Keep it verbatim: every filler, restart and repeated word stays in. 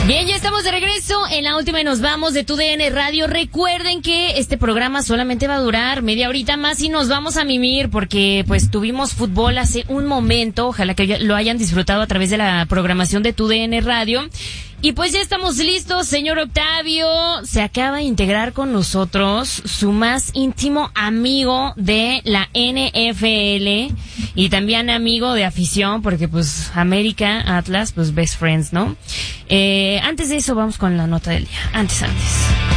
Bien, ya estamos de regreso en la última y nos vamos de Tu D N Radio. Recuerden que este programa solamente va a durar media horita más y nos vamos a mimir porque pues tuvimos fútbol hace un momento. Ojalá que lo hayan disfrutado a través de la programación de Tu D N Radio. Y pues ya estamos listos, señor Octavio. Se acaba de integrar con nosotros su más íntimo amigo de la N F L y también amigo de afición, porque pues América, Atlas, pues best friends, ¿no? Eh, antes de eso vamos con la nota del día. Antes, antes.